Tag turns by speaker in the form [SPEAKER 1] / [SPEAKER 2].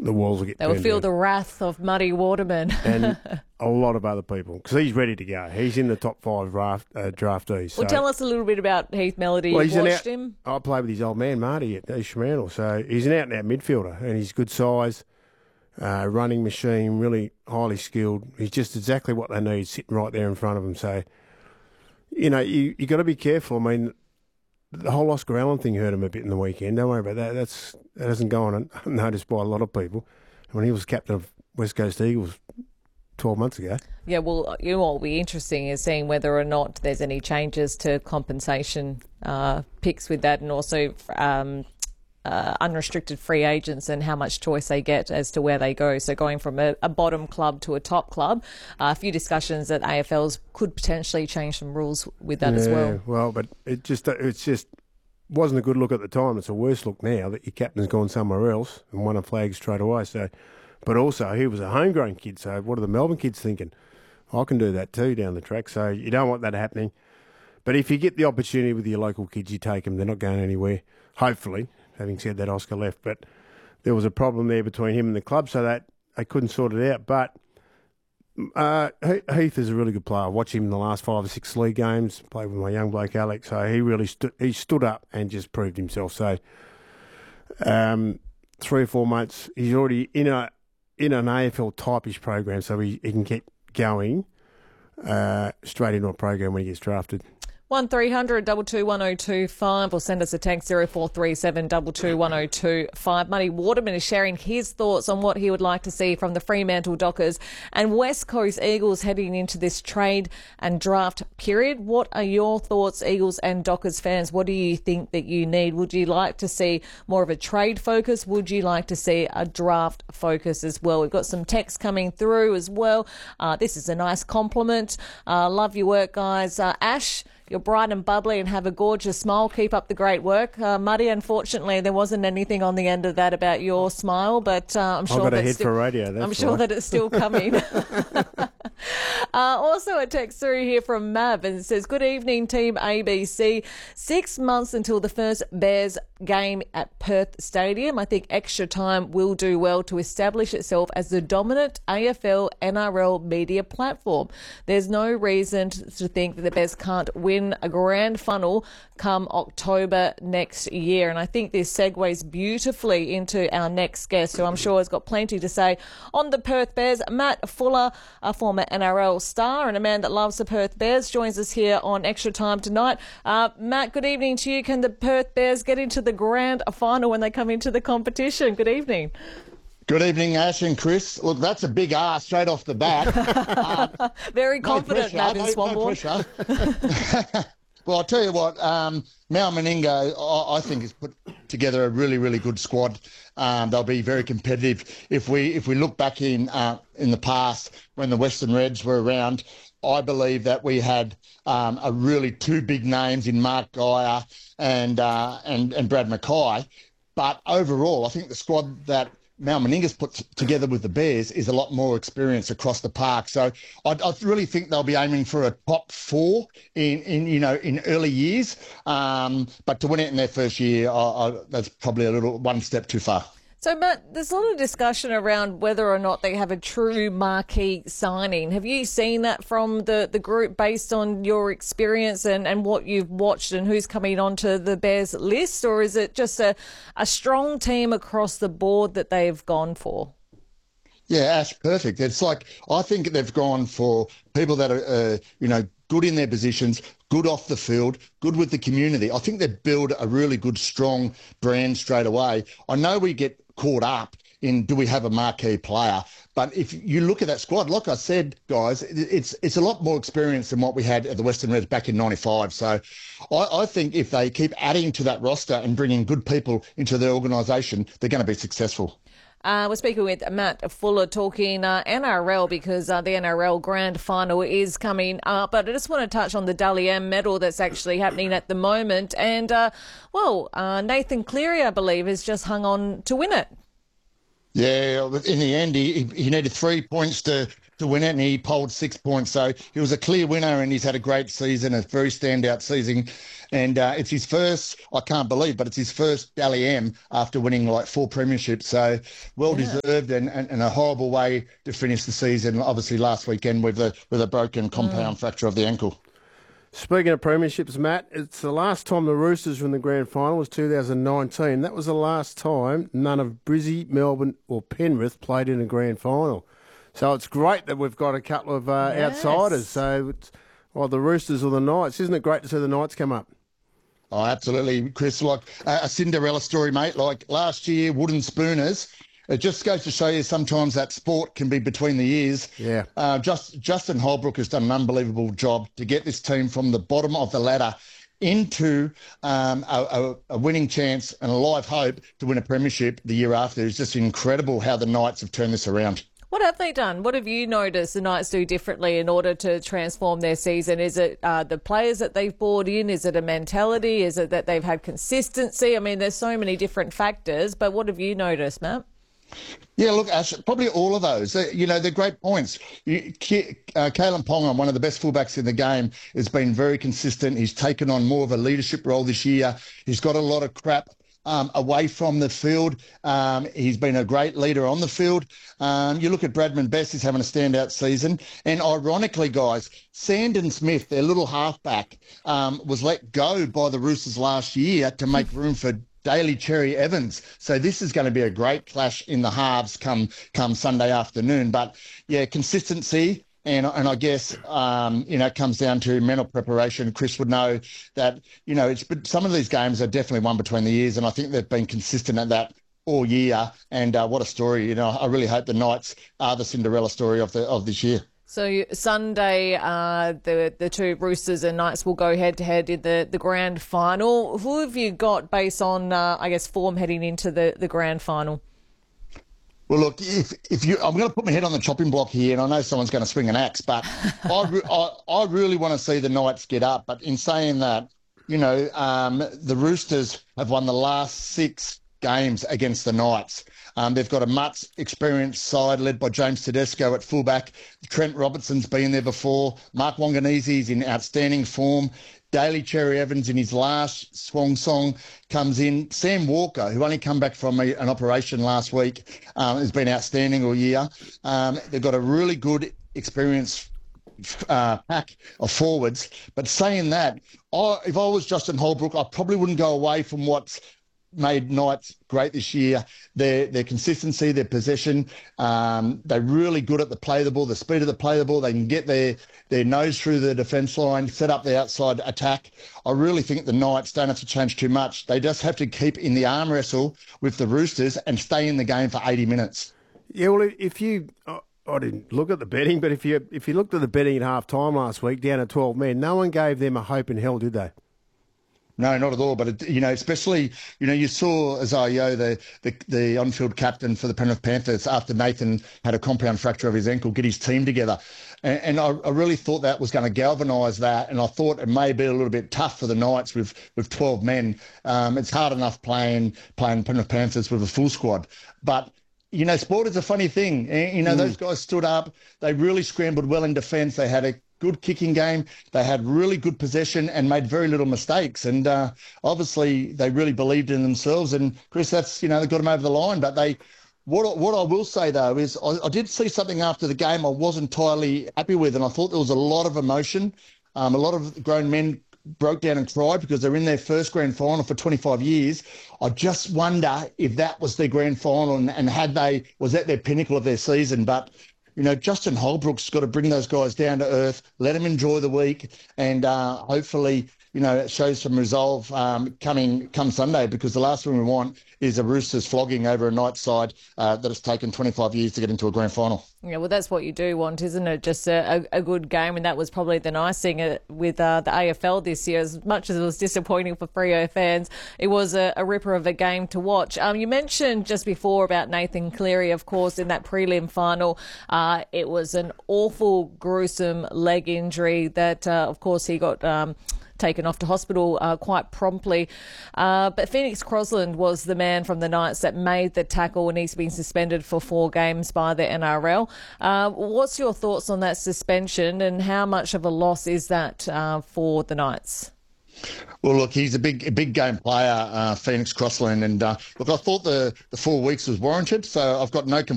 [SPEAKER 1] the walls will get
[SPEAKER 2] They will
[SPEAKER 1] turned
[SPEAKER 2] feel
[SPEAKER 1] down.
[SPEAKER 2] the wrath of Muddy Waterman.
[SPEAKER 1] And a lot of other people, because he's ready to go. He's in the top 5 draftees.
[SPEAKER 2] Well,
[SPEAKER 1] so.
[SPEAKER 2] tell us a little bit about Heath Melody.
[SPEAKER 1] Well,
[SPEAKER 2] You've watched him.
[SPEAKER 1] I played with his old man, Marty, at East Fremantle. So he's an out-and-out midfielder, and he's good size, running machine, really highly skilled. He's just exactly what they need, sitting right there in front of them. So, you got to be careful. I mean, the whole Oscar Allen thing hurt him a bit in the weekend. Don't worry about that. That hasn't gone unnoticed by a lot of people. When he was captain of West Coast Eagles 12 months ago.
[SPEAKER 2] Yeah, well, what will be interesting is seeing whether or not there's any changes to compensation picks with that, and also unrestricted free agents and how much choice they get as to where they go. So going from a bottom club to a top club, a few discussions that AFLs could potentially change some rules with that as well.
[SPEAKER 1] Well, but it's just wasn't a good look at the time. It's a worse look now that your captain's gone somewhere else and won a flag straight away. So, but also he was a homegrown kid. So what are the Melbourne kids thinking? I can do that too down the track. So you don't want that happening. But if you get the opportunity with your local kids, you take them. They're not going anywhere. Hopefully, having said that, Oscar left. But there was a problem there between him and the club, so that they couldn't sort it out. But Heath is a really good player. I watched him in the last 5 or 6 league games, played with my young bloke Alex, so he really stood up and just proved himself. So 3 or 4 months, he's already in an AFL type-ish program, so he can get going straight into a program when he gets drafted.
[SPEAKER 2] 1300 221 1025 or send us a text 0437 221 1025. Muddy Waterman is sharing his thoughts on what he would like to see from the Fremantle Dockers and West Coast Eagles heading into this trade and draft period. What are your thoughts, Eagles and Dockers fans? What do you think that you need? Would you like to see more of a trade focus? Would you like to see a draft focus as well? We've got some texts coming through as well. This is a nice compliment. Love your work, guys. Ash, you're bright and bubbly and have a gorgeous smile. Keep up the great work. Muddy, unfortunately, there wasn't anything on the end of that about your smile, but I'm sure
[SPEAKER 1] I've got a head for radio.
[SPEAKER 2] I'm sure that it's still coming. Also a text through here from Mav, and it says, good evening, Team ABC. 6 months until the first Bears game at Perth Stadium. I think extra time will do well to establish itself as the dominant AFL NRL media platform. There's no reason to think that the Bears can't win a grand final come October next year. And I think this segues beautifully into our next guest, who I'm sure has got plenty to say on the Perth Bears. Matt Fuller, a former NRL star and a man that loves the Perth Bears, joins us here on Extra Time tonight. Matt, good evening to you. Can the Perth Bears get into the grand final when they come into the competition? Good evening.
[SPEAKER 3] Good evening, Ash and Chris. Look, that's a big ask straight off the bat.
[SPEAKER 2] Very confident, Matt in Swanbourne.
[SPEAKER 3] No pressure. Well, I'll tell you what, Mal Meningo, I think, has put together a really, really good squad. They'll be very competitive. If we look back in the past when the Western Reds were around, I believe that we had a really 2 big names in Mark Geyer and Brad Mackay. But overall, I think the squad that Mal Meninga's put together with the Bears is a lot more experience across the park. So I really think they'll be aiming for a top 4 in early years. But to win it in their first year, that's probably a little one step too far.
[SPEAKER 2] So, Matt, there's a lot of discussion around whether or not they have a true marquee signing. Have you seen that from the group based on your experience and what you've watched and who's coming onto the Bears list? Or is it just a strong team across the board that they've gone for?
[SPEAKER 3] Yeah, Ash, perfect. It's like, I think they've gone for people that are, good in their positions, good off the field, good with the community. I think they build a really good, strong brand straight away. I know we get caught up in, do we have a marquee player? But if you look at that squad, like I said, guys, it's a lot more experience than what we had at the Western Reds back in 95. So I think if they keep adding to that roster and bringing good people into their organisation, they're going to be successful.
[SPEAKER 2] We're speaking with Matt Fuller talking NRL because the NRL Grand Final is coming up. But I just want to touch on the Dally M medal that's actually happening at the moment. And, Nathan Cleary, I believe, has just hung on to win it.
[SPEAKER 3] Yeah, in the end, he needed 3 points to win it, and he polled 6 points. So he was a clear winner, and he's had a great season, a very standout season. And it's his first, I can't believe, but it's his first Dally M after winning like 4 premierships. So well deserved, and a horrible way to finish the season. Obviously, last weekend with a broken compound fracture of the ankle.
[SPEAKER 1] Speaking of premierships, Matt, it's the last time the Roosters were in the grand final was 2019. That was the last time none of Brizzy, Melbourne or Penrith played in a grand final. So it's great that we've got a couple of outsiders. So it's the Roosters or the Knights. Isn't it great to see the Knights come up?
[SPEAKER 3] Oh, absolutely, Chris. Like a Cinderella story, mate. Like last year, Wooden Spooners. It just goes to show you sometimes that sport can be between the ears.
[SPEAKER 1] Yeah.
[SPEAKER 3] Justin Holbrook has done an unbelievable job to get this team from the bottom of the ladder into a winning chance and a live hope to win a premiership the year after. It's just incredible how the Knights have turned this around.
[SPEAKER 2] What have they done? What have you noticed the Knights do differently in order to transform their season? Is it the players that they've brought in? Is it a mentality? Is it that they've had consistency? I mean, there's so many different factors, but what have you noticed, Matt?
[SPEAKER 3] Yeah, look, Ash, probably all of those. They're great points. Kalen Ponga, one of the best fullbacks in the game, has been very consistent. He's taken on more of a leadership role this year. He's got a lot of crap away from the field. He's been a great leader on the field. You look at Bradman Best, he's having a standout season. And ironically, guys, Sandon Smith, their little halfback, was let go by the Roosters last year to make room for Daly Cherry Evans. So this is going to be a great clash in the halves come Sunday afternoon. But yeah, consistency and I guess it comes down to mental preparation. Chris would know that some of these games are definitely won between the years, and I think they've been consistent at that all year. And what a story! I really hope the Knights are the Cinderella story of this year.
[SPEAKER 2] So Sunday, the two Roosters and Knights will go head-to-head in the grand final. Who have you got based on, form heading into the grand final?
[SPEAKER 3] Well, look, I'm going to put my head on the chopping block here, and I know someone's going to swing an axe, but I really want to see the Knights get up. But in saying that, the Roosters have won the last 6 games against the Knights. They've got a much experienced side led by James Tedesco at fullback. Trent Robertson's been there before. Mark Wanganesi's in outstanding form. Daly Cherry Evans in his last swan song comes in. Sam Walker, who only come back from an operation last week, has been outstanding all year. They've got a really good experienced pack of forwards. But saying that, if I was Justin Holbrook, I probably wouldn't go away from what's made Knights great this year. Their consistency, their possession. They're really good at the play of the ball, the speed of the play of the ball. They can get their nose through the defence line, set up the outside attack. I really think the Knights don't have to change too much. They just have to keep in the arm wrestle with the Roosters and stay in the game for 80 minutes.
[SPEAKER 1] Yeah, well, I didn't look at the betting, but if you looked at the betting at half time last week, down at 12 men, no one gave them a hope in hell, did they?
[SPEAKER 3] No, not at all. But, especially, you saw Isaiah, the on-field captain for the Penrith Panthers, after Nathan had a compound fracture of his ankle, get his team together. And I really thought that was going to galvanise that. And I thought it may be a little bit tough for the Knights with 12 men. It's hard enough playing Penrith Panthers with a full squad. But, sport is a funny thing. Those guys stood up. They really scrambled well in defence. They had a good kicking game. They had really good possession and made very little mistakes. And obviously they really believed in themselves. And Chris, that's, they got them over the line. But what I will say though is I did see something after the game I wasn't entirely happy with. And I thought there was a lot of emotion. A lot of grown men broke down and cried because they're in their first grand final for 25 years. I just wonder if that was their grand final and was that their pinnacle of their season. But Justin Holbrook's got to bring those guys down to earth, let them enjoy the week, and hopefully, it shows some resolve come Sunday, because the last thing we want is a Roosters flogging over a Knights side that has taken 25 years to get into a grand final.
[SPEAKER 2] Yeah, well, that's what you do want, isn't it? Just a good game, and that was probably the nice thing with the AFL this year. As much as it was disappointing for Freo fans, it was a ripper of a game to watch. You mentioned just before about Nathan Cleary, of course, in that prelim final. It was an awful, gruesome leg injury that, of course, he got taken off to hospital quite promptly. But Phoenix Crosland was the man from the Knights that made the tackle, and he's been suspended for 4 games by the NRL. What's your thoughts on that suspension, and how much of a loss is that for the Knights?
[SPEAKER 3] Well, look, he's a big game player, Phoenix Crosland, and look, I thought the 4 weeks was warranted, so I've got no